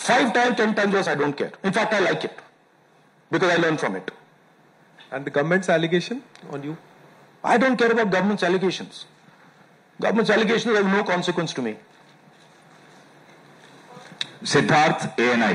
5 times, 10 times worse, I don't care. In fact, I like it because I learn from it. And the government's allegation on you? I don't care about government's allegations. Government's allegations have no consequence to me. Siddharth ANI।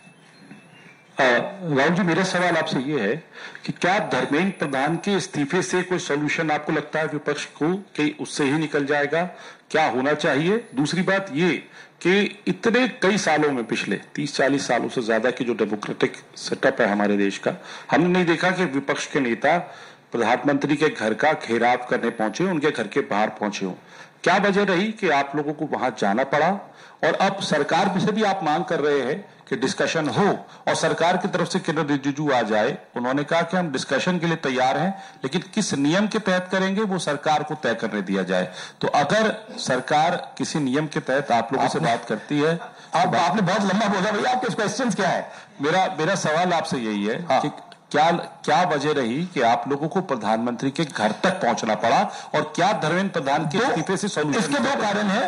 Rahul ji, मेरा सवाल आपसे ये है कि क्या धर्मेंद्र प्रधान के इस्तीफे से कोई सोल्यूशन आपको लगता है विपक्ष को कि उससे ही निकल जाएगा? क्या होना चाहिए? दूसरी बात ये कि इतने कई सालों में, पिछले 30-40 सालों से ज्यादा की जो डेमोक्रेटिक सेटअप है हमारे देश का, हमने नहीं देखा कि विपक्ष के नेता प्रधानमंत्री के घर का घेराव करने पहुंचे, उनके घर के बाहर पहुंचे हो। क्या वजह रही कि आप लोगों को वहां जाना पड़ा? और अब सरकार से भी आप मांग कर रहे हैं कि डिस्कशन हो और सरकार की तरफ से किरण रिजिजू आ जाए। उन्होंने कहा कि हम डिस्कशन के लिए तैयार हैं, लेकिन किस नियम के तहत करेंगे वो सरकार को तय करने दिया जाए। तो अगर सरकार किसी नियम के तहत आप लोगों से बात करती है, आपने बहुत लंबा बोला भैया, आपके क्वेश्चन क्या है? मेरा सवाल आपसे यही है कि क्या वजह रही कि आप लोगों को प्रधानमंत्री के घर तक पहुंचना पड़ा, और क्या धर्मेंद्र प्रधान के इस्तीफे से सोल्यूशन? इसके 2 कारण है।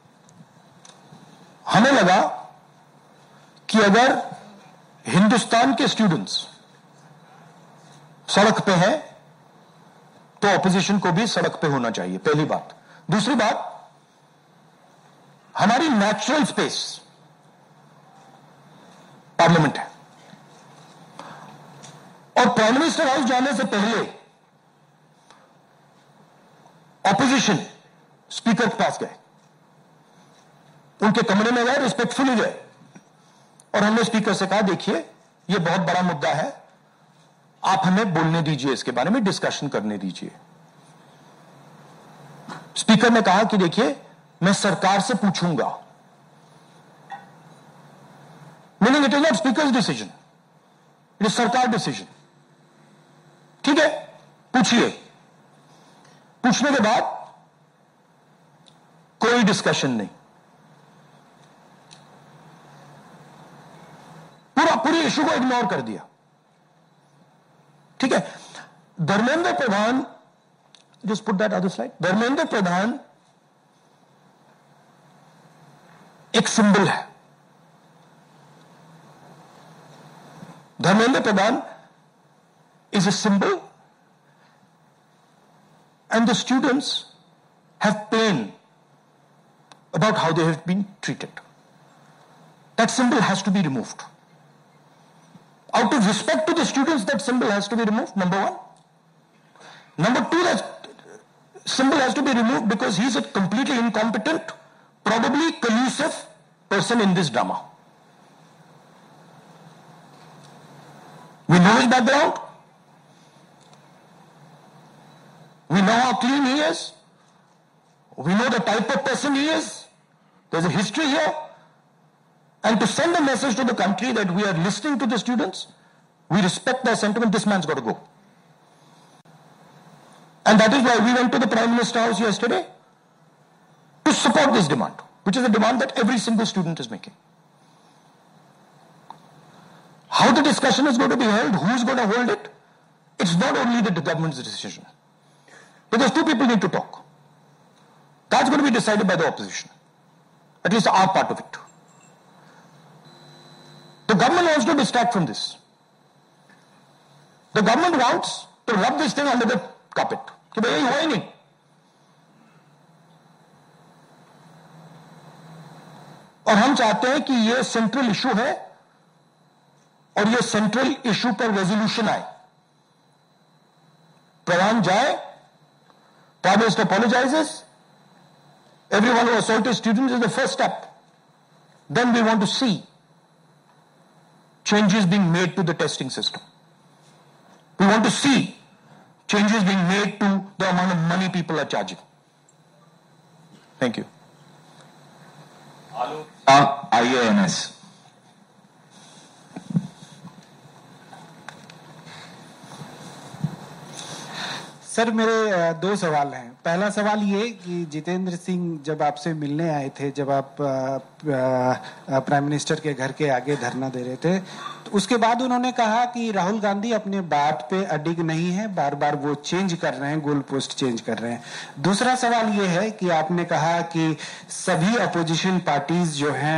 हमें लगा कि अगर हिंदुस्तान के स्टूडेंट्स सड़क पे हैं तो ऑपोजिशन को भी सड़क पे होना चाहिए, पहली बात। दूसरी बात, हमारी नेचुरल स्पेस पार्लियामेंट है, और प्राइम मिनिस्टर हाउस जाने से पहले ऑपोजिशन स्पीकर के पास गए, उनके कमरे में गए, रिस्पेक्टफुली गए, और हमने स्पीकर से कहा देखिए ये बहुत बड़ा मुद्दा है, आप हमें बोलने दीजिए, इसके बारे में डिस्कशन करने दीजिए। स्पीकर ने कहा कि देखिए मैं सरकार से पूछूंगा, meaning it is not speakers decision, it is सरकार डिसीजन। ठीक है, पूछिए। पूछने के बाद कोई डिस्कशन नहीं, पूरी इशू को इग्नोर कर दिया। ठीक है, Dharmendra Pradhan, just put that other slide, Dharmendra Pradhan एक सिंबल है। Dharmendra Pradhan is a symbol, and the students have pain about how they have been treated. That symbol has to be removed. Out of respect to the students, that symbol has to be removed, number 1. Number 2, that symbol has to be removed because he is a completely incompetent, probably collusive person in this drama. We know his background. We know how clean he is. We know the type of person he is. There's a history here. And to send a message to the country that we are listening to the students, we respect their sentiment, this man's got to go. And that is why we went to the Prime Minister House yesterday to support this demand, which is a demand that every single student is making. How the discussion is going to be held, who is going to hold it, it's not only the government's decision. Because 2 people need to talk. That's going to be decided by the opposition. At least our part of it. The government wants to distract from this. The government wants to rub this thing under the carpet. कि भाई ये हुआ ही नहीं. और हम चाहते हैं कि ये सेंट्रल इशू है और ये सेंट्रल इशू पर रेजोल्यूशन आए. प्रधान जाए, Prime Minister apologizes, everyone who assaulted students is the first step. Then we want to see changes being made to the testing system. We want to see changes being made to the amount of money people are charging. Thank you. IANS। Sir मेरे 2 सवाल हैं। पहला सवाल ये कि जितेंद्र सिंह जब आपसे मिलने आए थे, जब आप प्राइम मिनिस्टर के घर के आगे धरना दे रहे थे, तो उसके बाद उन्होंने कहा कि राहुल गांधी अपने बात पे अडिग नहीं है, बार बार वो चेंज कर रहे हैं, गोल पोस्ट चेंज कर रहे हैं। दूसरा सवाल ये है कि आपने कहा कि सभी अपोजिशन पार्टीज जो हैं